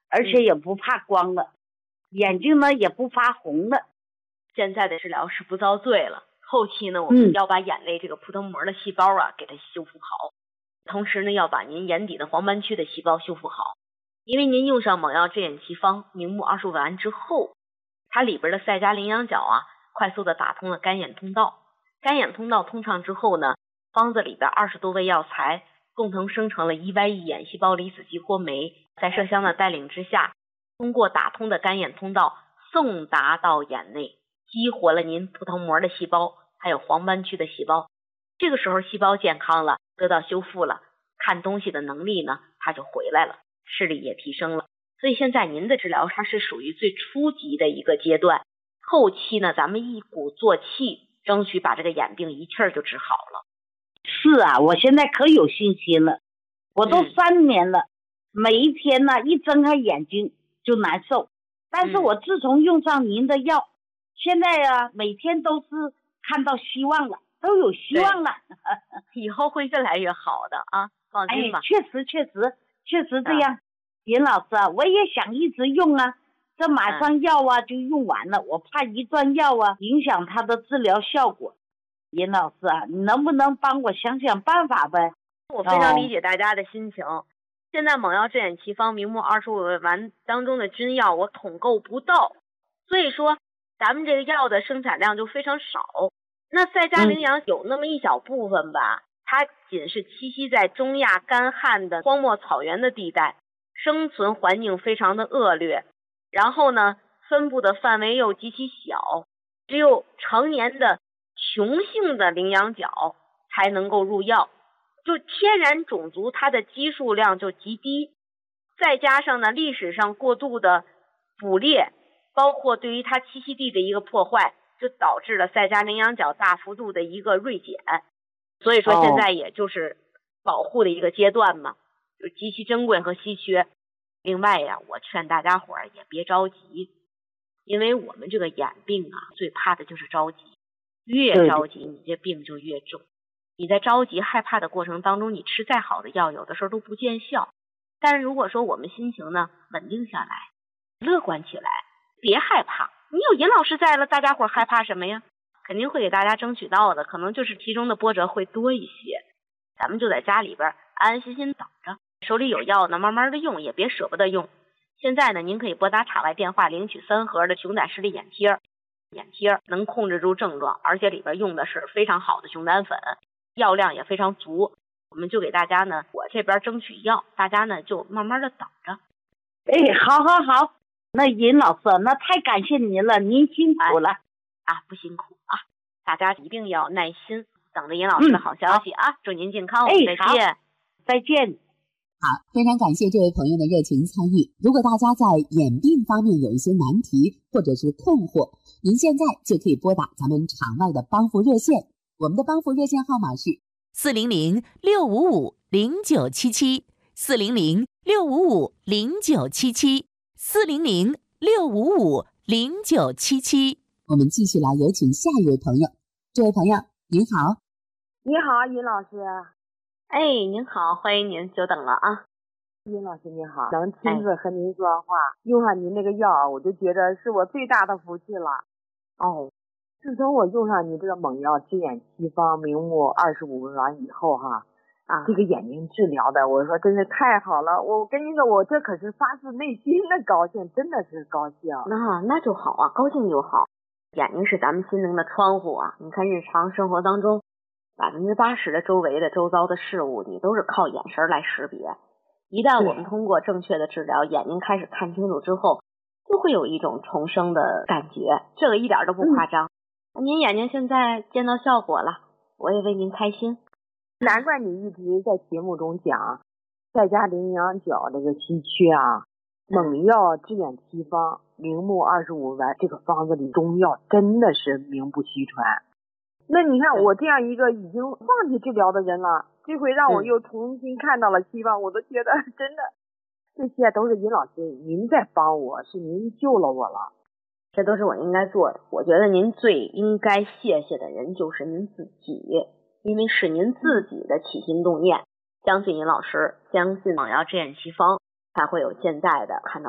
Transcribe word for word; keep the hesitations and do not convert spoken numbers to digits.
而且也不怕光了，眼睛呢也不发红了。 现在的治疗是不遭罪了，后期呢我们要把眼内这个葡萄膜的细胞啊给它修复好，同时呢要把您眼底的黄斑区的细胞修复好。因为您用上猛药治眼奇方明目二十五丸之后，它里边的赛迦羚羊角啊快速的打通了干眼通道，干眼通道通畅之后呢，方子里边二十多味药材共同生成了 E Y E 眼细胞离子激活酶，在麝香的带领之下，通过打通的干眼通道送达到眼内，激活了您葡萄膜的细胞还有黄斑区的细胞。这个时候细胞健康了，得到修复了，看东西的能力呢它就回来了，视力也提升了。所以现在您的治疗它是属于最初级的一个阶段，后期呢咱们一鼓作气，争取把这个眼病一气儿就治好了。 是啊，我现在可有信心了，我都三年了、嗯、每一天呢一睁开眼睛就难受，但是我自从用上您的药、嗯、现在啊每天都是看到希望了，都有希望了以后会越来越好的啊，放心吧。 哎，确实确实确实这样。尹、啊、老师啊，我也想一直用啊，这马上药啊、嗯、就用完了，我怕一断药啊影响它的治疗效果。尹老师啊，你能不能帮我想想办法呗？ 我非常理解大家的心情、哦、现在猛药治眼奇方明目二十五味丸当中的君药我统购不到，所以说咱们这个药的生产量就非常少。那赛迦羚羊有那么一小部分吧、嗯、它仅是栖息在中亚干旱的荒漠草原的地带，生存环境非常的恶劣，然后呢分布的范围又极其小，只有成年的雄性的羚羊角才能够入药，就天然种族它的基数量就极低，再加上呢历史上过度的捕猎，包括对于它栖息地的一个破坏，就导致了赛迦羚羊角大幅度的一个锐减，所以说现在也就是保护的一个阶段嘛，就极其珍贵和稀缺。另外呀，我劝大家伙儿也别着急，因为我们这个眼病啊最怕的就是着急，越着急你这病就越重。你在着急害怕的过程当中，你吃再好的药有的时候都不见效。但是如果说我们心情呢稳定下来，乐观起来，别害怕，你有尹老师在了，大家伙害怕什么呀？肯定会给大家争取到的，可能就是其中的波折会多一些。咱们就在家里边安安心心等着，手里有药呢慢慢的用，也别舍不得用。现在呢您可以拨打场外电话领取三盒的熊胆视力眼贴，眼贴能控制住症状，而且里边用的是非常好的熊胆粉，药量也非常足。我们就给大家呢我这边争取药，大家呢就慢慢的等着。 哎，好好好，那尹老师那太感谢您了，您辛苦了、 哎、啊不辛苦啊，大家一定要耐心等着尹老师的好消息、嗯、啊，祝您健康，我们再见。 再见。 好，非常感谢这位朋友的热情参与。如果大家在眼病方面有一些难题或者是困惑，您现在就可以拨打咱们场外的帮扶热线，我们的帮扶热线号码是四零零六五五零九七七，四零零六五五零九七七，四零零六五五零九七七。 我们继续来有请下一位朋友。这位朋友您好。 你好，尹老师。 哎，您好，欢迎您，久等了啊。 尹老师您好，能亲自和您说话、哎、用上您那个药，我就觉得是我最大的福气了。哦，自从我用上你这个猛药治眼奇方明目二十五味丸以后哈，啊，这个眼睛治疗的，我说真是太好了。我跟你说，我这可是发自内心的高兴，真的是高兴。 那那就好啊，高兴就好。眼睛是咱们心灵的窗户啊，你看日常生活当中百分之八十的周围的周遭的事物，你都是靠眼神来识别。一旦我们通过正确的治疗，眼睛开始看清楚之后，就会有一种重生的感觉，这个一点都不夸张。嗯、您眼睛现在见到效果了，我也为您开心。 难怪你一直在节目中讲赛迦羚羊角这个稀缺啊，猛药治眼奇方明目二十五丸这个方子里中药真的是名不虚传。那你看我这样一个已经放弃治疗的人了，这回让我又重新看到了希望，我都觉得真的这些都是尹老师您在帮我，是您救了我了， 这都是我应该做的。我觉得您最应该谢谢的人就是您自己，因为是您自己的起心动念，相信尹老师，相信猛药治眼奇方，才会有现在的看到